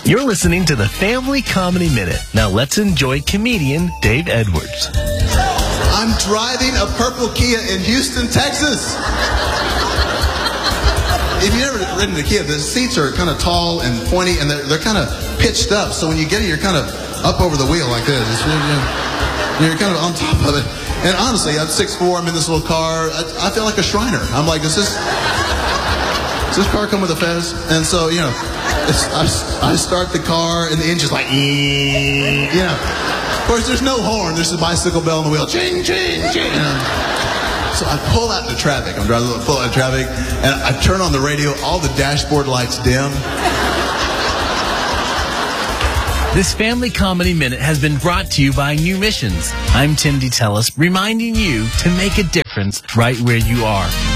You're listening to the Family Comedy Minute. Now let's enjoy comedian Dave Edwards. I'm driving a purple Kia in Houston, Texas. If you've ever ridden a Kia, the seats are kind of tall and pointy, and they're kind of pitched up. So when you get in, you're kind of up over the wheel like this. You're kind of on top of it. And honestly, I'm 6'4", I'm in this little car. I feel like a Shriner. I'm like, does this car come with a Fez? And so, I start the car, and the engine's like, Of course, there's no horn. There's a bicycle bell on the wheel. Ching, ching, ching. So I pull out into traffic. I'm driving, pull out into traffic, and I turn on the radio. All the dashboard lights dim. This Family Comedy Minute has been brought to you by New Missions. I'm Tim DeTellis, reminding you to make a difference right where you are.